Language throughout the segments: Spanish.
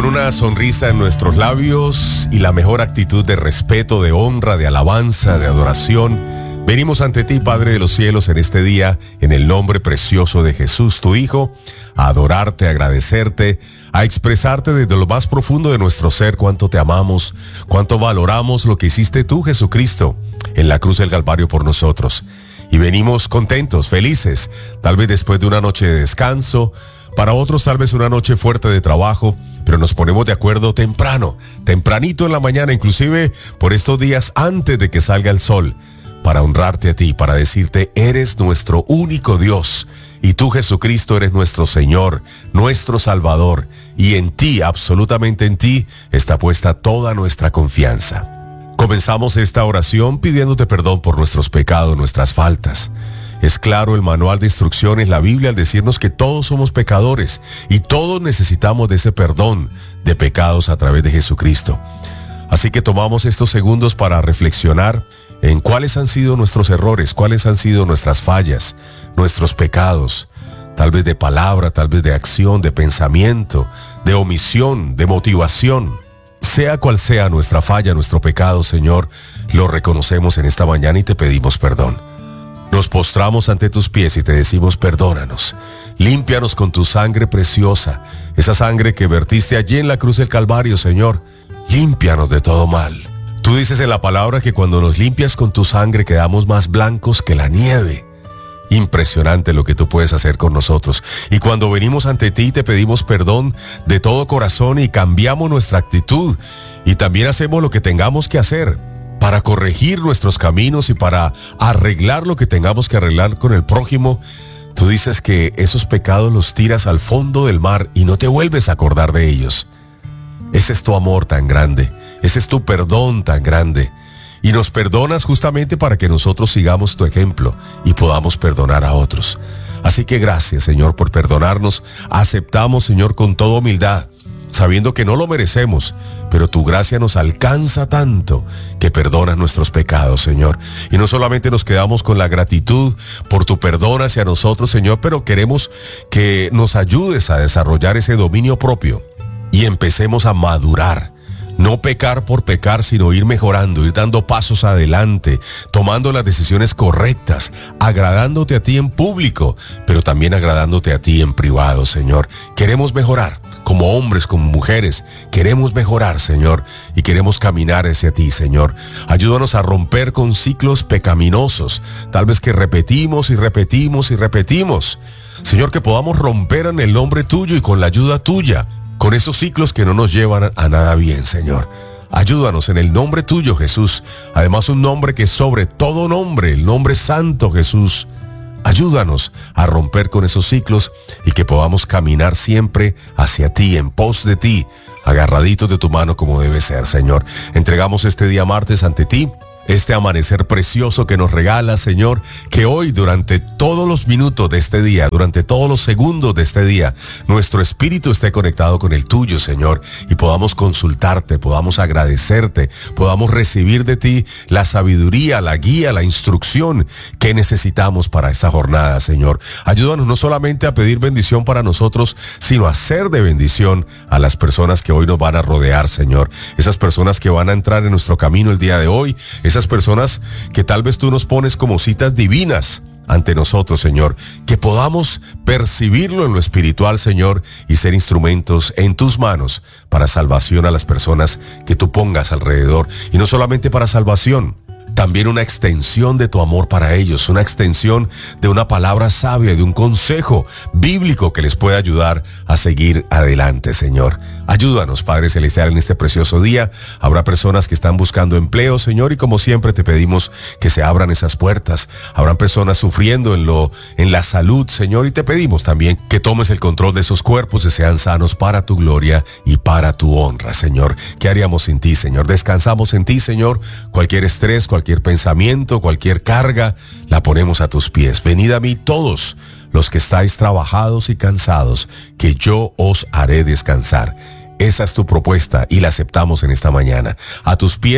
Con una sonrisa en nuestros labios y la mejor actitud de respeto, de honra, de alabanza, de adoración, venimos ante ti, Padre de los cielos, en este día, en el nombre precioso de Jesús, tu Hijo, a adorarte, a agradecerte, a expresarte desde lo más profundo de nuestro ser cuánto te amamos, cuánto valoramos lo que hiciste tú, Jesucristo, en la cruz del Calvario por nosotros. Y venimos contentos, felices, tal vez después de una noche de descanso, para otros tal vez una noche fuerte de trabajo, pero nos ponemos de acuerdo tempranito en la mañana, inclusive por estos días antes de que salga el sol, para honrarte a ti, para decirte, eres nuestro único Dios, y tú, Jesucristo, eres nuestro Señor, nuestro Salvador, y en ti, absolutamente en ti, está puesta toda nuestra confianza. Comenzamos esta oración pidiéndote perdón por nuestros pecados, nuestras faltas. Es claro el manual de instrucciones, la Biblia, al decirnos que todos somos pecadores y todos necesitamos de ese perdón de pecados a través de Jesucristo. Así que tomamos estos segundos para reflexionar en cuáles han sido nuestros errores, cuáles han sido nuestras fallas, nuestros pecados, tal vez de palabra, tal vez de acción, de pensamiento, de omisión, de motivación. Sea cual sea nuestra falla, nuestro pecado, Señor, lo reconocemos en esta mañana y te pedimos perdón. Nos postramos ante tus pies y te decimos perdónanos. Límpianos con tu sangre preciosa, esa sangre que vertiste allí en la cruz del Calvario, Señor. Límpianos de todo mal. Tú dices en la palabra que cuando nos limpias con tu sangre quedamos más blancos que la nieve. Impresionante lo que tú puedes hacer con nosotros. Y cuando venimos ante ti te pedimos perdón de todo corazón y cambiamos nuestra actitud. Y también hacemos lo que tengamos que hacer para corregir nuestros caminos y para arreglar lo que tengamos que arreglar con el prójimo. Tú dices que esos pecados los tiras al fondo del mar y no te vuelves a acordar de ellos. Ese es tu amor tan grande, ese es tu perdón tan grande. Y nos perdonas justamente para que nosotros sigamos tu ejemplo y podamos perdonar a otros. Así que gracias, Señor, por perdonarnos. Aceptamos, Señor, con toda humildad, sabiendo que no lo merecemos, pero tu gracia nos alcanza tanto que perdonas nuestros pecados, Señor. Y no solamente nos quedamos con la gratitud por tu perdón hacia nosotros, Señor, pero queremos que nos ayudes a desarrollar ese dominio propio y empecemos a madurar. No pecar por pecar, sino ir mejorando, ir dando pasos adelante, tomando las decisiones correctas, agradándote a ti en público, pero también agradándote a ti en privado, Señor. Queremos mejorar, como hombres, como mujeres, queremos mejorar, Señor, y queremos caminar hacia ti, Señor. Ayúdanos a romper con ciclos pecaminosos, tal vez que repetimos y repetimos y repetimos. Señor, que podamos romper en el nombre tuyo y con la ayuda tuya, con esos ciclos que no nos llevan a nada bien, Señor. Ayúdanos en el nombre tuyo, Jesús. Además, un nombre que es sobre todo nombre, el nombre santo, Jesús. Ayúdanos a romper con esos ciclos y que podamos caminar siempre hacia ti, en pos de ti, agarraditos de tu mano como debe ser, Señor. Entregamos este día martes ante ti, este amanecer precioso que nos regala, Señor, que hoy durante todos los minutos de este día, durante todos los segundos de este día, nuestro espíritu esté conectado con el tuyo, Señor, y podamos consultarte, podamos agradecerte, podamos recibir de ti la sabiduría, la guía, la instrucción que necesitamos para esta jornada, Señor. Ayúdanos no solamente a pedir bendición para nosotros, sino a ser de bendición a las personas que hoy nos van a rodear, Señor. Esas personas que van a entrar en nuestro camino el día de hoy, esas personas que tal vez tú nos pones como citas divinas ante nosotros, Señor, que podamos percibirlo en lo espiritual, Señor, y ser instrumentos en tus manos para salvación a las personas que tú pongas alrededor, y no solamente para salvación, también una extensión de tu amor para ellos, una extensión de una palabra sabia, de un consejo bíblico que les pueda ayudar a seguir adelante, Señor. Ayúdanos, Padre Celestial, en este precioso día. Habrá personas que están buscando empleo, Señor, y como siempre te pedimos que se abran esas puertas. Habrán personas sufriendo en la salud, Señor, y te pedimos también que tomes el control de esos cuerpos y sean sanos para tu gloria y para tu honra, Señor. ¿Qué haríamos sin ti, Señor? Descansamos en ti, Señor. Cualquier estrés, cualquier pensamiento, cualquier carga, la ponemos a tus pies. Venid a mí todos los que estáis trabajados y cansados, que yo os haré descansar. Esa es tu propuesta y la aceptamos en esta mañana. A tus pies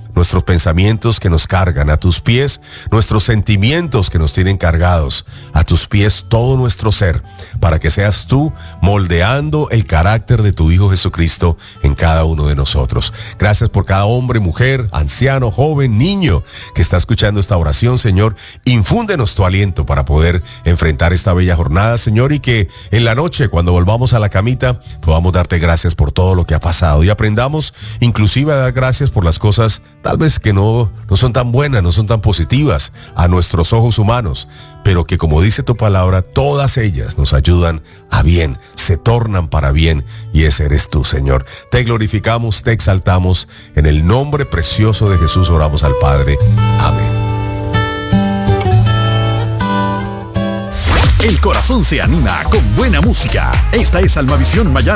nuestros pensamientos que nos cargan, a tus pies nuestros sentimientos que nos tienen cargados, a tus pies todo nuestro ser, para que seas tú moldeando el carácter de tu Hijo Jesucristo en cada uno de nosotros. Gracias por cada hombre, mujer, anciano, joven, niño que está escuchando esta oración, Señor. Infúndenos tu aliento para poder enfrentar esta bella jornada, Señor, y que en la noche, cuando volvamos a la camita, podamos darte gracias por todo lo que ha pasado y aprendamos inclusive a dar gracias por las cosas tal vez que no son tan buenas, no son tan positivas a nuestros ojos humanos, pero que, como dice tu palabra, todas ellas nos ayudan a bien, se tornan para bien, y ese eres tú, Señor. Te glorificamos, te exaltamos, en el nombre precioso de Jesús oramos al Padre. Amén. El corazón se anima con buena música. Esta es Almavisión Miami.